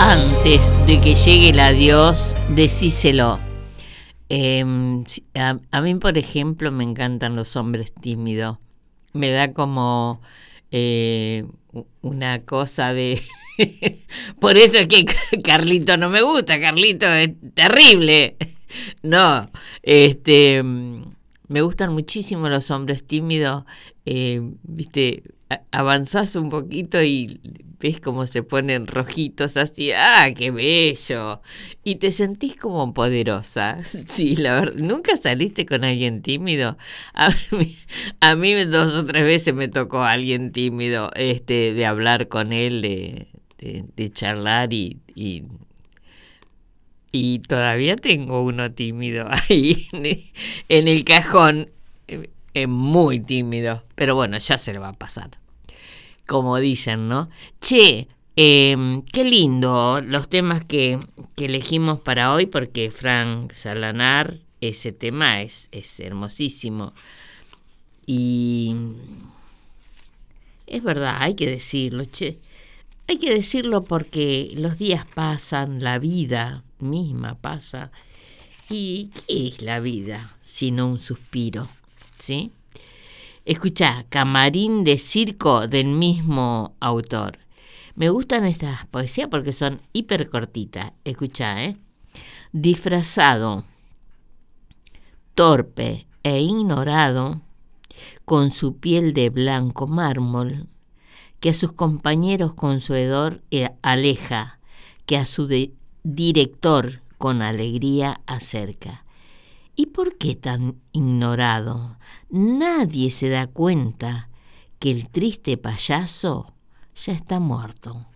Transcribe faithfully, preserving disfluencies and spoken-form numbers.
Antes de que llegue el adiós, decíselo. Eh, a, a mí, por ejemplo, me encantan los hombres tímidos. Me da como eh, una cosa de... Por eso es que Carlito no me gusta. Carlito es terrible. No, este... me gustan muchísimo los hombres tímidos. Eh, viste, avanzás un poquito y ves cómo se ponen rojitos así. ¡Ah, qué bello! Y te sentís como poderosa. Sí, la verdad. ¿Nunca saliste con alguien tímido? A mí, a mí dos o tres veces me tocó alguien tímido, este, de hablar con él, de, de, de charlar y... y Y todavía tengo uno tímido ahí en el cajón, eh, muy tímido, pero bueno, ya se le va a pasar, como dicen, ¿no? Che, eh, qué lindo los temas que, que elegimos para hoy, porque Frank Salanar, ese tema es, es hermosísimo. Y es verdad, hay que decirlo, che. Hay que decirlo porque los días pasan, la vida misma pasa. ¿Y qué es la vida sino un suspiro? ¿Sí? Escuchá, Camarín de Circo del mismo autor. Me gustan estas poesías porque son hiper cortitas. Escuchá, ¿eh? Disfrazado, torpe e ignorado, con su piel de blanco mármol, que a sus compañeros con su hedor aleja, que a su de- director con alegría acerca. ¿Y por qué tan ignorado? Nadie se da cuenta que el triste payaso ya está muerto.